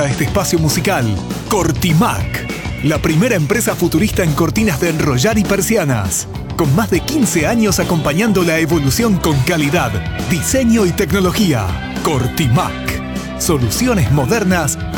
presenta este espacio musical Cortimac, la primera empresa futurista en cortinas de enrollar y persianas, con más de 15 años acompañando la evolución con calidad, diseño y tecnología. Cortimac, soluciones modernas